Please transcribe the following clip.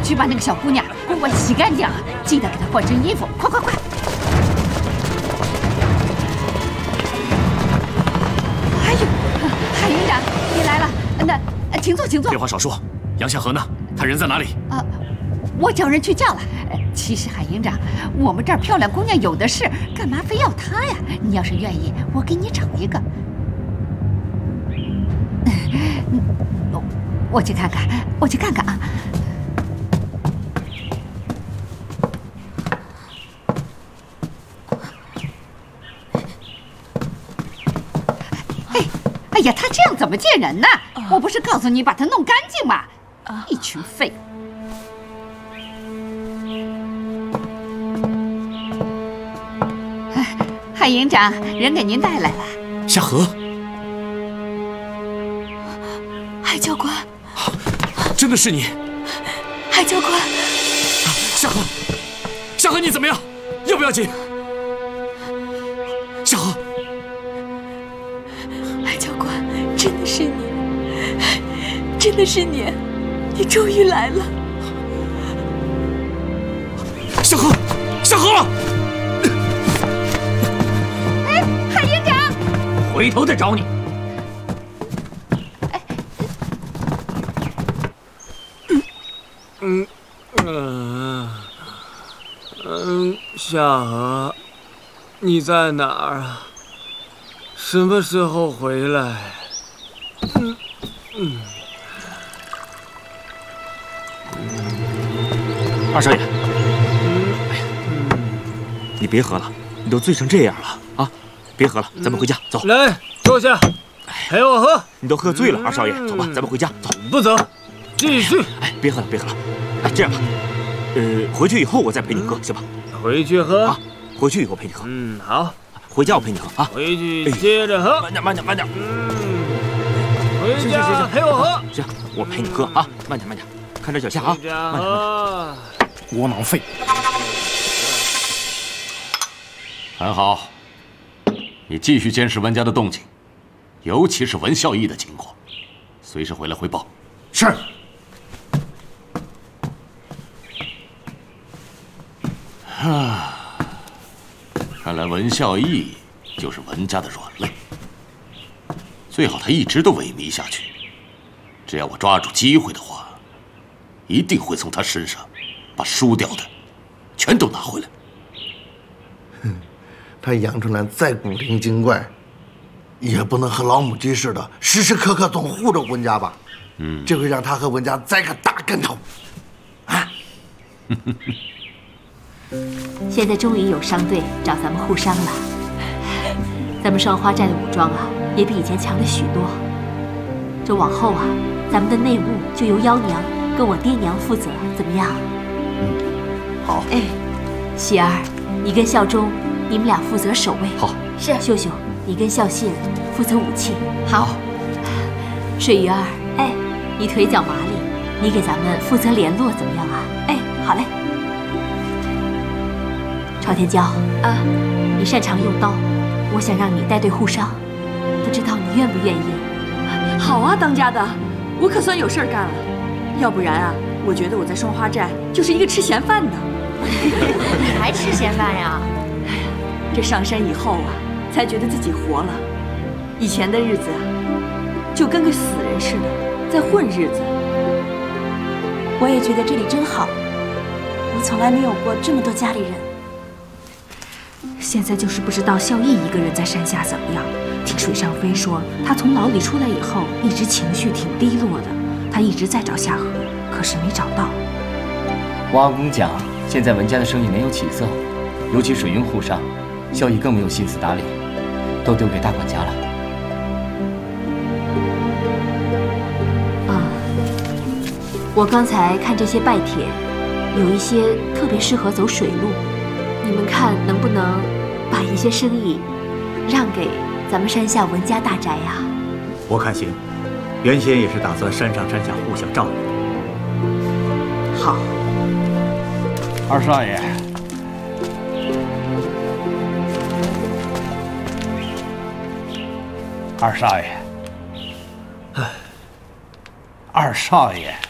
去把那个小姑娘给我洗干净，记得给她换身衣服，快快快！哎呦，海营长，你来了，那请坐，请坐。 废话少说，杨夏荷呢？他人在哪里？ 我叫人去叫了。其实海营长，我们这儿漂亮姑娘有的是，干嘛非要她呀？你要是愿意，我给你找一个。我去看看，我去看看啊。哎呀，他这样怎么见人呢？我不是告诉你把他弄干净吗？一群废物！海营长，人给您带来了。 夏荷， 海教官， 真的是你！ 海教官， 夏荷，夏荷，你怎么样？要不要紧？夏荷， 海教官，真的是你，真的是你，你终于来了！ 夏荷，夏荷！ 海营长， 回头再找你。 夏荷，你在哪儿啊？什么时候回来？ 二少爷，你别喝了，你都醉成这样了啊！别喝了，咱们回家走。 来，坐下，陪我喝。 你都喝醉了，二少爷，走吧，咱们回家走。 不走，继续。 哎，别喝了，别喝了。哎，这样吧，回去以后我再陪你喝，行吧？ 回去喝啊，回去以后陪你喝。 好。 回家我陪你喝啊。 回去接着喝。 慢点，慢点，慢点。 回家陪我喝。 行，我陪你喝啊，慢点，慢点，看着脚下啊，慢点，慢点。 窝囊废。 很好，你继续监视文家的动静，尤其是文孝义的情况，随时回来汇报。 是。 看来文孝义就是文家的软肋，最好他一直都萎靡下去。只要我抓住机会的话，一定会从他身上把输掉的全都拿回来。 他杨春兰再古灵精怪，也不能和老母鸡似的，时时刻刻总护着文家吧？这会让他和文家栽个大跟头。啊！ 现在终于有商队找咱们互商了，咱们双花寨的武装啊，也比以前强了许多。这往后啊，咱们的内务就由幺娘跟我爹娘负责，怎么样？ 好。 哎，喜儿，你跟孝忠，你们俩负责守卫。 好。 是。秀秀，你跟孝信负责武器。好。水鱼儿，哎，你腿脚麻利，你给咱们负责联络，怎么样啊？哎，好嘞。朝天椒啊，你擅长用刀，我想让你带队护商，不知道你愿不愿意？ 好啊，当家的，我可算有事儿干了。要不然啊，我觉得我在双花寨就是一个吃闲饭的。 你还吃闲饭呀？ 哎呀，这上山以后啊，才觉得自己活了。以前的日子啊，就跟个死人似的，在混日子。 我也觉得这里真好，我从来没有过这么多家里人。 现在就是不知道孝义一个人在山下怎么样。听水上飞说，他从牢里出来以后，一直情绪挺低落的。他一直在找夏荷，可是没找到。 我阿公讲，现在文家的生意没有起色，尤其水运沪上，孝义更没有心思打理，都丢给大管家了。 啊，我刚才看这些拜帖，有一些特别适合走水路，你们看能不能把一些生意让给咱们山下文家大宅呀？ 我看行，原先也是打算山上山下互相照顾。 好， 二少爷，二少爷，二少爷。